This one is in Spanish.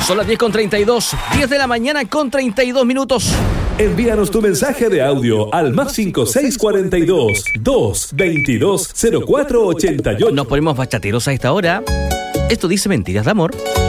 Son las 10:32, 10 de la mañana con 32 minutos. Envíanos tu mensaje de audio al +5642 222 0488. Nos ponemos bachateros a esta hora. Esto dice Mentiras de Amor.